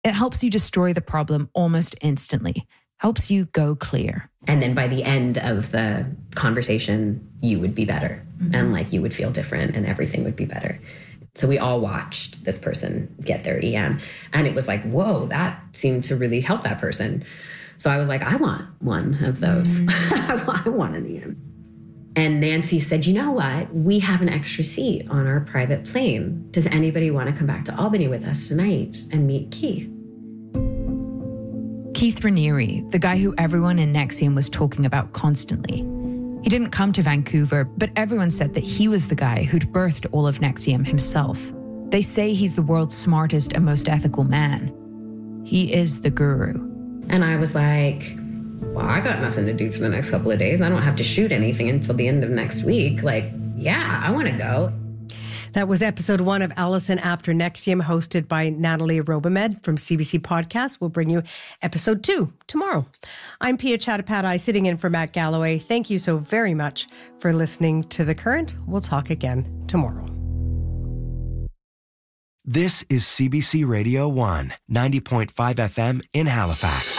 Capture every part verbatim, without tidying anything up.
It helps you destroy the problem almost instantly, helps you go clear. And then by the end of the conversation, you would be better. Mm-hmm. And like you would feel different and everything would be better. So we all watched this person get their E M. And it was like, whoa, that seemed to really help that person. So I was like, I want one of those. Mm. I want an E M. And Nancy said, you know what? We have an extra seat on our private plane. Does anybody want to come back to Albany with us tonight and meet Keith? Keith Raniere, the guy who everyone in NXIVM was talking about constantly. He didn't come to Vancouver, but everyone said that he was the guy who'd birthed all of NXIVM himself. They say he's the world's smartest and most ethical man. He is the guru. And I was like, well, I got nothing to do for the next couple of days. I don't have to shoot anything until the end of next week. Like, yeah, I want to go. That was episode one of Allison After NXIVM, hosted by Natalie Robomed from C B C Podcast. We'll bring you episode two tomorrow. I'm Pia Chattopadhyay, sitting in for Matt Galloway. Thank you so very much for listening to The Current. We'll talk again tomorrow. This is C B C Radio one, ninety point five F M in Halifax.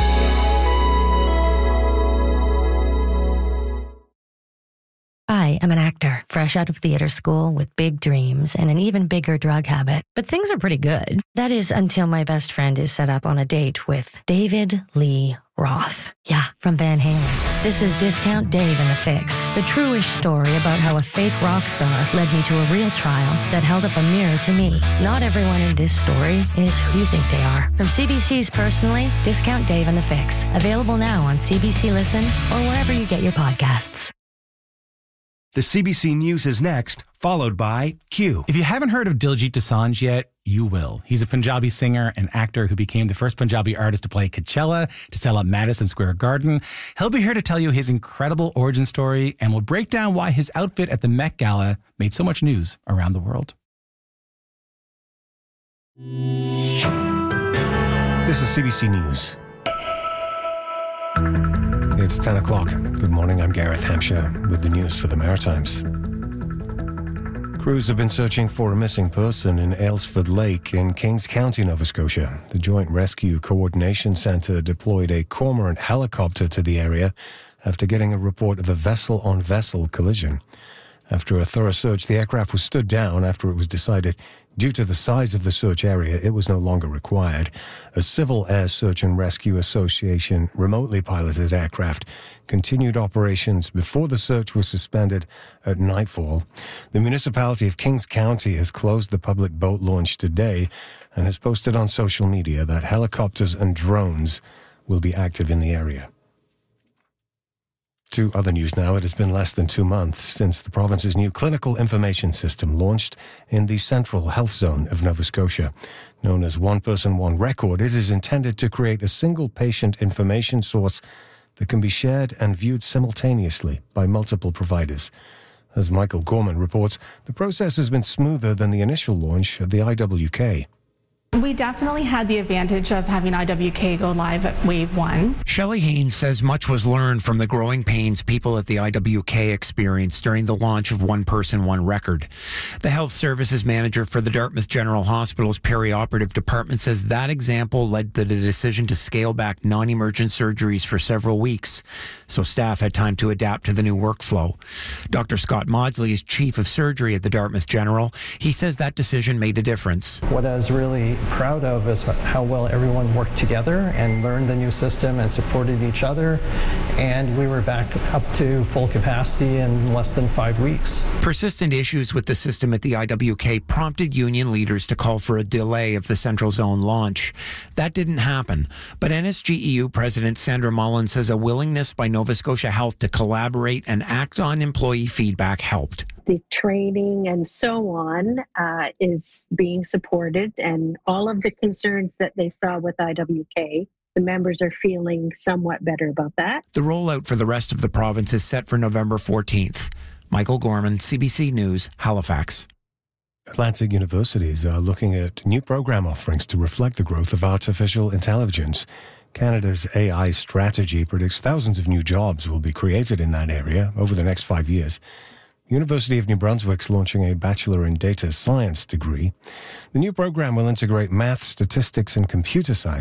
I am an actor, fresh out of theater school with big dreams and an even bigger drug habit. But things are pretty good. That is until my best friend is set up on a date with David Lee Roth. Yeah, from Van Halen. This is Discount Dave and the Fix, the true-ish story about how a fake rock star led me to a real trial that held up a mirror to me. Not everyone in this story is who you think they are. From C B C's Personally, Discount Dave and the Fix. Available now on C B C Listen or wherever you get your podcasts. The C B C News is next, followed by Q. If you haven't heard of Diljit Dosanjh yet, you will. He's a Punjabi singer and actor who became the first Punjabi artist to play Coachella, to sell out Madison Square Garden. He'll be here to tell you his incredible origin story, and we'll break down why his outfit at the Met Gala made so much news around the world. This is C B C News. It's ten o'clock. Good morning, I'm Gareth Hampshire with the news for the Maritimes. Crews have been searching for a missing person in Aylesford Lake in Kings County, Nova Scotia. The Joint Rescue Coordination Centre deployed a Cormorant helicopter to the area after getting a report of a vessel-on-vessel collision. After a thorough search, the aircraft was stood down after it was decided, due to the size of the search area, it was no longer required. A Civil Air Search and Rescue Association remotely piloted aircraft continued operations before the search was suspended at nightfall. The municipality of Kings County has closed the public boat launch today and has posted on social media that helicopters and drones will be active in the area. To other news now, it has been less than two months since the province's new clinical information system launched in the Central Health Zone of Nova Scotia. Known as One Person, One Record, it is intended to create a single patient information source that can be shared and viewed simultaneously by multiple providers. As Michael Gorman reports, the process has been smoother than the initial launch of the I W K. We definitely had the advantage of having I W K go live at Wave one. Shelley Haynes says much was learned from the growing pains people at the I W K experienced during the launch of One Person, One Record. The health services manager for the Dartmouth General Hospital's perioperative department says that example led to the decision to scale back non-emergent surgeries for several weeks, so staff had time to adapt to the new workflow. Doctor Scott Maudsley is chief of surgery at the Dartmouth General. He says that decision made a difference. What I was really proud of is how well everyone worked together and learned the new system and supported each other, and we were back up to full capacity in less than five weeks. Persistent issues with the system at the I W K prompted union leaders to call for a delay of the Central Zone launch. That didn't happen, but N S G E U President Sandra Mullen says a willingness by Nova Scotia Health to collaborate and act on employee feedback helped. The training and so on uh, is being supported, and all of the concerns that they saw with I W K, the members are feeling somewhat better about that. The rollout for the rest of the province is set for November fourteenth. Michael Gorman, C B C News, Halifax. Atlantic universities are looking at new program offerings to reflect the growth of artificial intelligence. Canada's A I strategy predicts thousands of new jobs will be created in that area over the next five years. University of New Brunswick's launching a Bachelor in Data Science degree. The new program will integrate math, statistics, and computer science